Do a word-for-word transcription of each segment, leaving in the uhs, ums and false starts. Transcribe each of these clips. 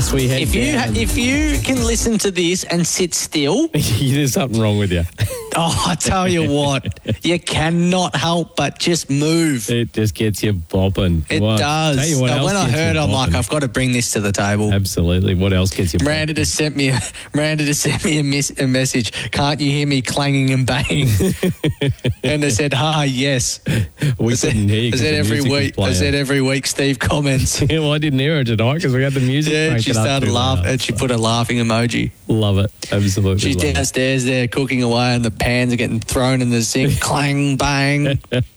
As we head If you down. ha- if you can listen to this and sit still, There's something wrong with you. oh, I tell you what, you cannot help but just move. It just gets you bopping. It What? does. Tell you what Uh, else when I gets you heard, I'm like, bopping. I've got to bring this to the table. Absolutely. What else gets you bopping? Miranda just sent me a, Miranda just sent me a, miss, a message. Can't you hear me clanging and banging? And they said, "Ah, yes." We I said, couldn't hear you I 'cause said the every music was week. I playing. said every week. Steve comments. Yeah, well, I didn't hear her tonight because we had the music. Yeah, cranking she up started too laughing loud. and she put a laughing emoji. Love it. Absolutely. She's love it. downstairs there cooking away and the pans are getting thrown in the sink. Clang, bang.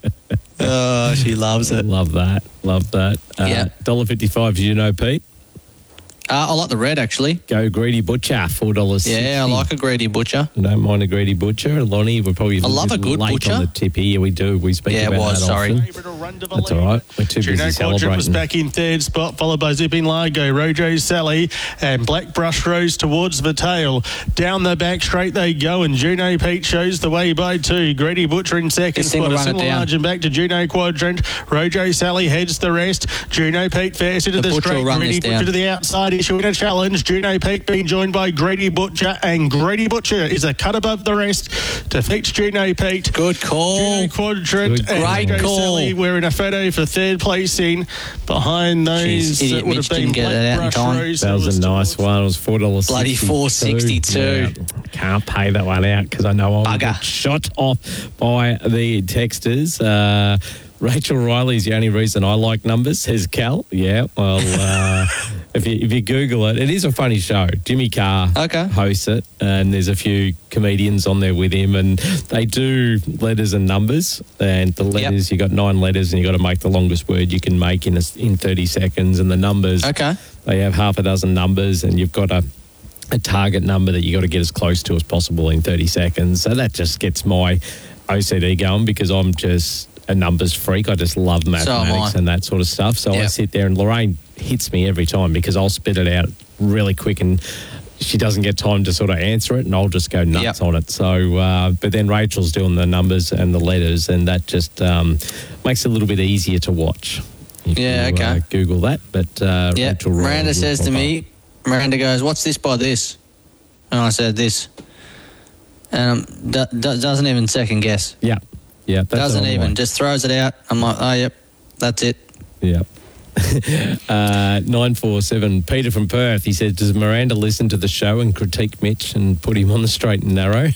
Oh, she loves it. Love that. Love that. Uh, Yeah. one dollar fifty-five. Did you know, Pete? Uh, I like the red, actually. Go Greedy Butcher, four dollars sixty. Yeah, I like a greedy butcher. I don't mind a greedy butcher. Lonnie, we're probably a I love bit a good late butcher. on the tip here. We do. We speak Yeah, it about was, that sorry. often. That's all right. We're too busy Juno Quadrant was celebrating. back in third spot, followed by Zipping Largo, Rojo Sally, and Black Brush Rose towards the tail. Down the back straight they go, and Juno Pete shows the way by two. Greedy Butcher in second Just seem spot. to A run it similar down. margin back to Juno Quadrant. Rojo Sally heads the rest. Juno Pete first into The the, Butcher straight. will run Greedy this Butcher down. to the outside, issuing a challenge. Juno Pete being joined by Greedy Butcher, and Greedy Butcher is a cut above the rest. Defeats Juno Pete. Good call. Juno Quadrant Good and Great Rojo call. Sally we're in a photo for third placing. Behind those, Jeez, idiot it would Mitch have been didn't get Black it out in Brush time. Rose. That was a nice one. It was four dollars Bloody four sixty-two. Can't pay that one out because I know I'll Bugger. get shot off by the texters. Uh, Rachel Riley's the only reason I like numbers, says Cal. Yeah, well, uh, if, you, if you Google it, it is a funny show. Jimmy Carr Okay. hosts it, and there's a few comedians on there with him, and they do letters and numbers. And the letters, you got nine letters, and you got to make the longest word you can make in a, in thirty seconds. And the numbers, Okay. they have half a dozen numbers, and you've got a a target number that you got to get as close to as possible in thirty seconds. So that just gets my O C D going because I'm just a numbers freak. I just love mathematics I. and that sort of stuff. So I Yep. sit there and Lorraine hits me every time because I'll spit it out really quick and she doesn't get time to sort of answer it and I'll just go nuts Yep. on it. So, uh, but then Rachel's doing the numbers and the letters and that just um, makes it a little bit easier to watch. If Yeah, you, okay. Uh, Google that. But uh, Yeah. Rachel Riley Miranda will says to pop up. me, Miranda goes, "What's this by this?" And I said, "This." And um, d- d- doesn't even second guess. Yeah. Yeah. That's doesn't what I'm even. like. Just throws it out. I'm like, "Oh, yep, that's it." Yeah. uh, nine four seven. Peter from Perth. He said, does Miranda listen to the show and critique Mitch and put him on the straight and narrow?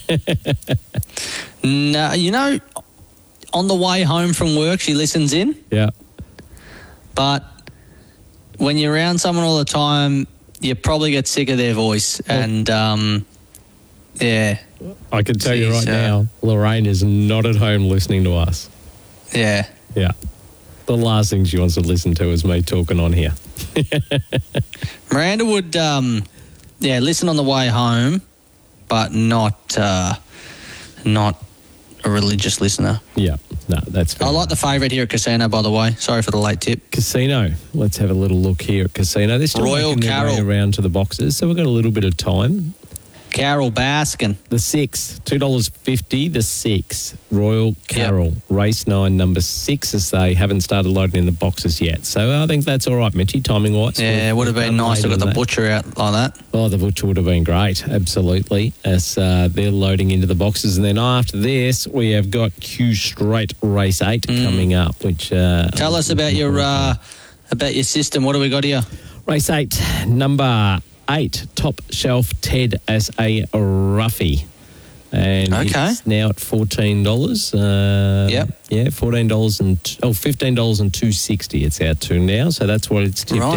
No, you know, on the way home from work, she listens in. Yeah. But when you're around someone all the time, you probably get sick of their voice. And, um, yeah, I can tell you Jeez, right uh, now, Lorraine is not at home listening to us. yeah. Yeah. The last thing she wants to listen to is me talking on here. Miranda would, um, yeah, listen on the way home, but not, uh, not a religious listener. Yeah. No, that's fair. I like the favourite here at Casino, by the way. Sorry for the late tip. Casino. Let's have a little look here at Casino. They're still Royal making their way Carol. around to the boxes, so we've got a little bit of time. Carol Baskin. The six, two dollars fifty. The six, Royal Carol, race nine, number six, as they haven't started loading in the boxes yet. So I think that's all right, Mitchy. Timing wise, Yeah, it would have been nice to get the butcher out like that. Oh, the butcher would have been great, absolutely. As uh, they're loading into the boxes, and then after this, we have got Q Straight Race Eight coming up. Which uh, Tell us about your uh, about your system. What do we got here? Race Eight, number eight, Top Shelf Ted as a roughie. And Okay. it's now at fourteen dollars. Uh, Yep. Yeah, fourteen dollars and, oh, fifteen dollars and two sixty it's out to now. So that's what it's tipped Right.